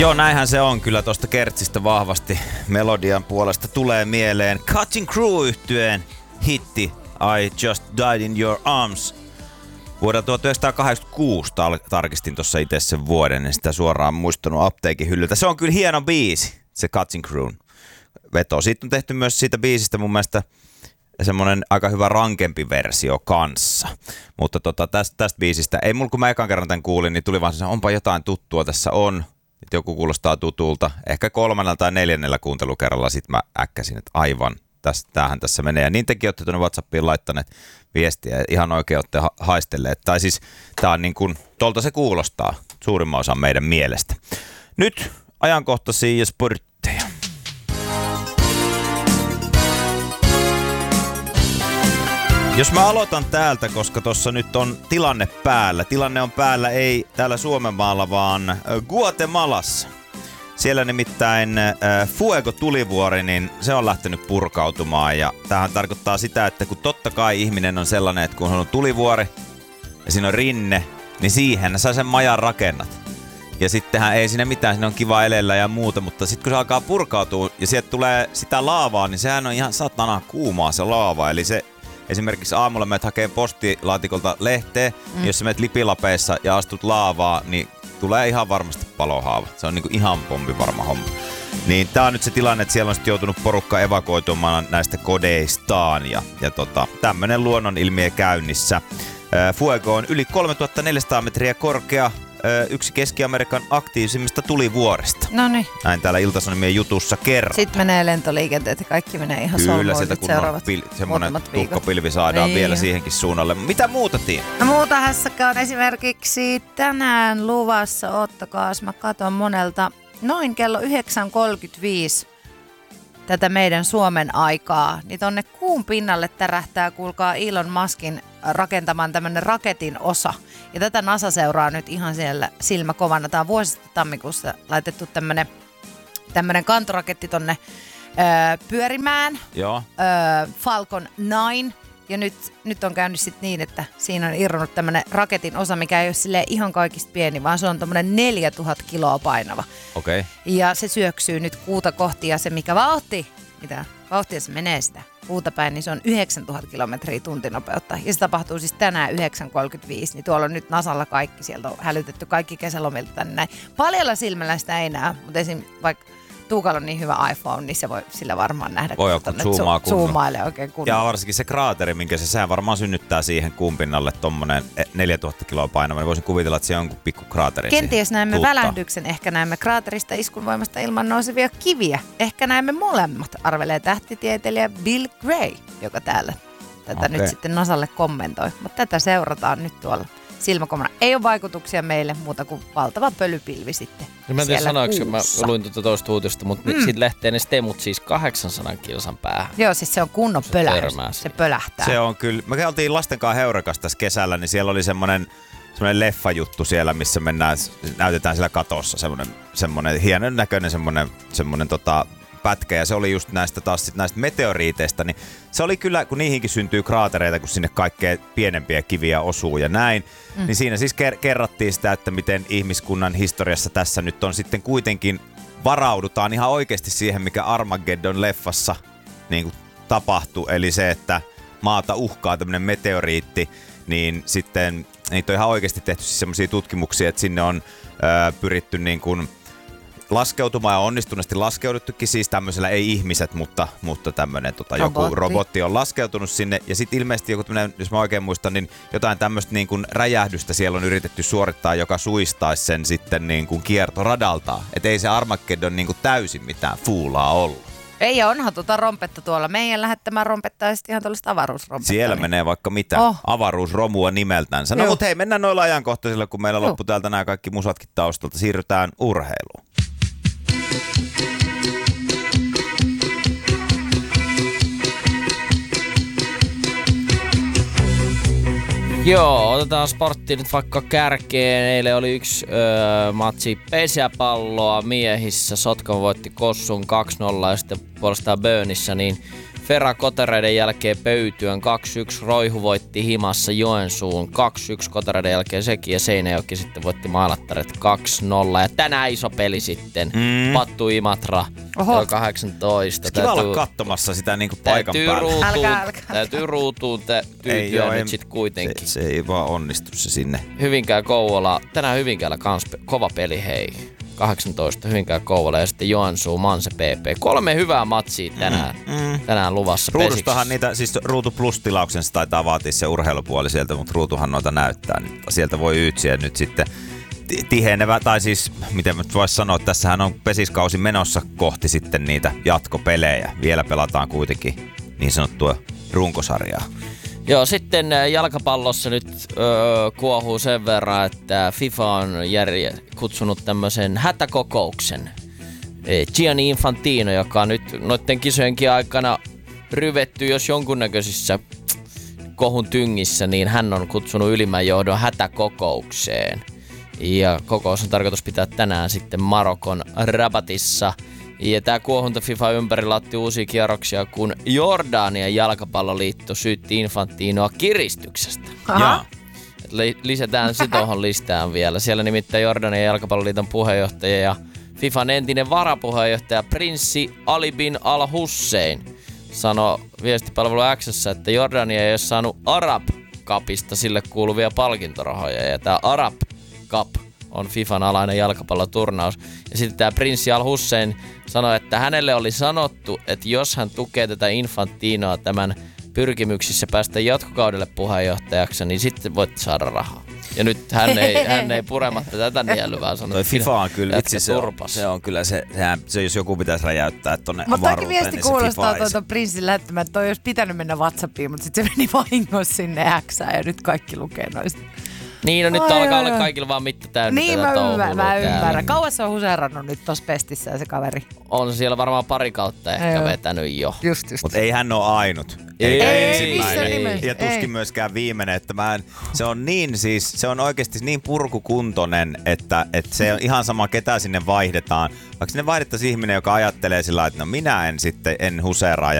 Joo, näinhän se on kyllä tuosta Kertsistä vahvasti melodian puolesta tulee mieleen Cutting Crew-yhtyeen hitti I Just Died in Your Arms. Vuodelta 1986 tarkistin tuossa itse sen vuoden, niin sitä suoraan muistanut apteekin hyllyltä. Se on kyllä hieno biisi, se Cutting Crewn veto. Siitä on tehty myös siitä biisistä mun mielestä semmoinen aika hyvä rankempi versio kanssa. Mutta tästä biisistä, ei mulla kun mä ekan kerran tämän kuulin, niin tuli vaan se, onpa jotain tuttua tässä on. Että joku kuulostaa tutulta. Ehkä 3. tai 4. kuuntelukerralla sit mä äkkäsin, että aivan, tämähän tässä menee. Ja niin tekin olette tuonne WhatsAppiin laittaneet viestiä ja ihan oikein olette haistelleet. Tai siis tää on niin kuin, tolta se kuulostaa suurimman osan meidän mielestä. Nyt ajankohtaisia ja sportteja. Jos mä aloitan täältä, koska tuossa nyt on tilanne päällä. Tilanne on päällä ei täällä Suomenmaalla, vaan Guatemalassa. Siellä nimittäin Fuego-tulivuori, niin se on lähtenyt purkautumaan. Ja tämähän tarkoittaa sitä, että kun totta kai ihminen on sellainen, että kun on tulivuori ja siinä on rinne, niin siihen sä sen majan rakennat. Ja sittenhän ei siinä mitään, siinä on kiva elellä ja muuta, mutta sitten kun se alkaa purkautua ja sieltä tulee sitä laavaa, niin sehän on ihan satana kuumaa se laava. Eli se esimerkiksi aamulla menet hakee postilaatikolta lehteä, jos sä menet lipilapeissa ja astut laavaa, niin tulee ihan varmasti palohaava. Se on niinku ihan pommivarma homma. Niin tää on nyt se tilanne, että siellä on sitten joutunut porukka evakuoitumaan näistä kodeistaan ja tämmönen luonnonilmiö käynnissä. Fuego on yli 3400 metriä korkea, yksi Keski-Amerikan aktiivisimmista tulivuorista. Noniin. Näin täällä Ilta-Sanomien jutussa kerran. Sitten menee lentoliikenteet ja kaikki menee ihan solmuun. Kyllä, sieltä kun semmoinen tukkopilvi saadaan niin vielä siihenkin suunnalle. Mitä muuta, Tiina? No muuta hässäkään on esimerkiksi tänään luvassa, ottakaas, mä katon monelta, noin kello 9.35 tätä meidän Suomen aikaa, niin tonne kuun pinnalle tärähtää, kuulkaa, Elon Muskin rakentamaan tämmönen raketin osa. Ja tätä NASA seuraa nyt ihan siellä silmäkovana. Tää on vuosi sitten tammikuussa laitettu tämmönen kantoraketti tonne pyörimään. Joo. Falcon 9. Ja nyt on käynyt sitten niin, että siinä on irronnut tämmönen raketin osa, mikä ei ole silleen ihan kaikista pieni, vaan se on tommonen 4000 kiloa painava. Okei. Okay. Ja se syöksyy nyt kuuta kohti ja se mikä vauhtia se menee sitä kuuta päin, niin se on 9000 kilometriä tuntinopeutta. Ja se tapahtuu siis tänään 9.35, niin tuolla on nyt NASAlla kaikki, sieltä on hälytetty kaikki kesälomilta tänne näin. Paljalla silmällä sitä ei näe, mutta esim. Vaikka Tuukalla on niin hyvä iPhone, niin se voi sillä varmaan nähdä. Voi kun zoomailee oikein kunnolla. Ja varsinkin se kraateri, minkä sehän varmaan synnyttää siihen kuun pinnalle tommonen 4000 kiloa painava. Voisin kuvitella, että se on jonkun pikku kraateri. Kenties näemme välähdyksen, ehkä näemme kraaterista iskunvoimasta ilman nousevia kiviä. Ehkä näemme molemmat, arvelee tähtitieteilijä Bill Gray, joka täällä tätä nyt sitten NASAlle kommentoi. Mutta tätä seurataan nyt tuolla silmäkomana. Ei ole vaikutuksia meille muuta kuin valtava pölypilvi sitten. No mä en tiedä sanoinko, mä luin toista uutista, mutta siitä lähtee ne stemut siis 800 kilsan päähän. Joo, siis se on kunnon pölähdys. Se pölähtää. Se on kyllä. Me oltiin lasten kanssa Heurekassa tässä kesällä, niin siellä oli semmoinen leffajuttu siellä, missä näytetään siellä katossa semmoinen hienon näköinen semmoinen pätkä, ja se oli just näistä meteoriiteista, niin se oli kyllä, kun niihinkin syntyy kraatereita, kun sinne kaikkea pienempiä kiviä osuu ja näin, niin siinä siis kerrattiin sitä, että miten ihmiskunnan historiassa tässä nyt on sitten kuitenkin varaudutaan ihan oikeasti siihen, mikä Armageddon-leffassa niin kuin tapahtui, eli se, että maata uhkaa tämmöinen meteoriitti, niin sitten niitä on ihan oikeasti tehty siis semmoisia tutkimuksia, että sinne on pyritty niin kuin laskeutumaan ja onnistuneesti laskeuduttukin, siis tämmöisellä ei ihmiset, mutta tämmöinen joku robotti on laskeutunut sinne. Ja sitten ilmeisesti joku tämmöinen, jos mä oikein muistan, niin jotain tämmöistä niin kuin räjähdystä siellä on yritetty suorittaa, joka suistaisi sen sitten niin kuin kiertoradaltaan. Että ei se Armageddon niin kuin täysin mitään fuulaa ollut. Ei, ja onhan rompetta tuolla. Meidän lähettämään rompetta ja sitten ihan tuollaista avaruusrompetta. Siellä menee vaikka mitä. Avaruusromua nimeltänsä. No mutta hei, mennään noilla ajankohtaisilla, kun meillä loppu täältä nämä kaikki musatkin taustalta. Siirrytään urheiluun. Joo, otetaan sporttia nyt vaikka kärkeen. Eilen oli yksi matsi pesäpalloa miehissä. Sotkamo voitti Kossun 2-0 ja sitten puolestaan Böönissä niin Fera Kotereiden jälkeen Pöytyön 2-1. Roihu voitti himassa Joensuun 2-1 Kotereiden jälkeen sekin. Ja Seinäjoki sitten voitti Maalattaret 2-0. Ja tänään iso peli sitten. Pattu Imatra 18. Kiva olla katsomassa sitä niinku paikan päällä. Täytyy ruutuun tyytyä nyt sit kuitenkin. Se ei vaan onnistu se sinne. Hyvinkää Kouvola. Tänään Hyvinkäällä kans kova peli, hei. 18 Hyvinkää Kouvola ja sitten Joensuu Manse PP. 3 hyvää matsia tänään luvassa. Ruudustahan niitä, siis Ruutu Plus-tilauksen se taitaa vaatia se urheilupuoli sieltä, mutta Ruutuhan noita näyttää. Niin sieltä voi yytsiä nyt sitten tihenevä, tai siis miten mä vois sanoa, että tässähän on pesiskausi menossa kohti sitten niitä jatkopelejä. Vielä pelataan kuitenkin niin sanottua runkosarjaa. Joo, sitten jalkapallossa nyt kuohuu sen verran, että FIFA on kutsunut tämmöisen hätäkokouksen. Gianni Infantino, joka on nyt noiden kisojenkin aikana ryvetty jos jonkunnäköisissä kohun tyngissä, niin hän on kutsunut ylimmän johdon hätäkokoukseen. Ja kokous on tarkoitus pitää tänään sitten Marokon Rabatissa. Ja tää kuohunta FIFA ympärillä otti uusia kierroksia, kun Jordanian jalkapalloliitto syytti Infantinoa kiristyksestä. Lisätään se tuohon listaan vielä. Siellä nimittäin Jordanian jalkapalloliiton puheenjohtaja ja FIFAn entinen varapuheenjohtaja prinssi Ali bin Al-Hussein sanoi viestipalvelu X:ssä, että Jordania ei ole saanut Arab Cupista sille kuuluvia palkintorahoja. Ja tää Arab Cup on FIFAn alainen jalkapalloturnaus. Ja sitten tämä prinssi Al-Hussein sanoi, että hänelle oli sanottu, että jos hän tukee tätä Infantinoa tämän pyrkimyksissä päästä jatkokaudelle puheenjohtajaksi, niin sitten voit saada rahaa. Ja nyt hän ei purematta tätä niely, vaan sanoi, että FIFA on kyllä vitsi, se on kyllä se, jos joku pitäisi räjäyttää tonne avaruuteen. Mutta viesti niin kuulostaa tuota prinssin lähettämään, että toi olisi pitänyt mennä WhatsAppiin, mutta sitten se meni vahingossa sinne Xään ja nyt kaikki lukee noista. Niin, no nyt alkaa olla kaikilla vaan mitta täynnä niin, tätä touhua. Mä ymmärrän. Kauas se on huseerannut nyt tossa pestissä se kaveri. On siellä varmaan pari kautta ehkä vetänyt jo. Just. Mutta ei hän ole ainut. Ei. Ja tuskin myöskään viimeinen. Että se on oikeasti niin purkukuntoinen, että se on ihan sama ketä sinne vaihdetaan. Vaikka sinne vaihdettaisiin ihminen, joka ajattelee sillä, että no minä en huseeraa